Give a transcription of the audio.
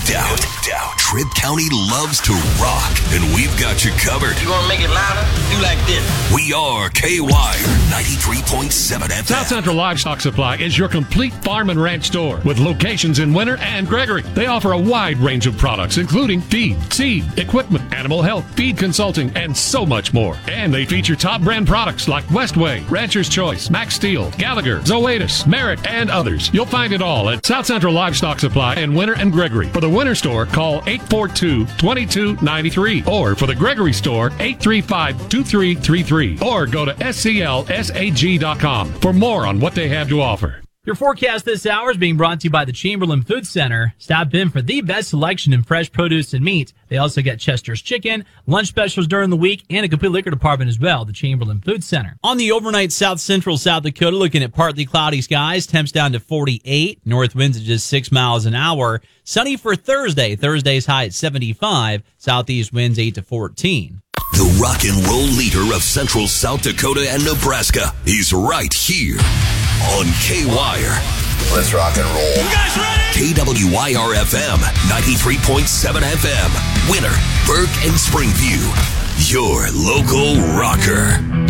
doubt. Tripp County loves to rock, and we've got you covered. You want to make it louder? Do like this. We are K-Wire 93.7 FM. South Central Livestock Supply is your complete farm and ranch store with locations in Winter and Gregory. They offer a wide range of products, including feed, seed, equipment, animal health, feed consulting, and so much more. And they feature top brand products like Westway, Rancher's Choice, Max Steel, Gallagher, Zoetis, Merritt, and others. You'll find it all at South Central Livestock Supply in Winter and Gregory. For the Winter store, call 842-2293, or for the Gregory store, 835-2333, or go to sclsag.com for more on what they have to offer. Your forecast this hour is being brought to you by the Chamberlain Food Center. Stop in for the best selection in fresh produce and meat. They also get Chester's Chicken, lunch specials during the week, and a complete liquor department as well, the Chamberlain Food Center. On the overnight South Central South Dakota, looking at partly cloudy skies, temps down to 48, north winds at just 6 miles an hour. Sunny for Thursday. Thursday's high at 75, southeast winds 8 to 14. The rock and roll leader of Central South Dakota and Nebraska is right here on K-Wire. Let's rock and roll. You guys ready? KWYR-FM, 93.7 FM, Winter, Burke, and Springview. Your local rocker.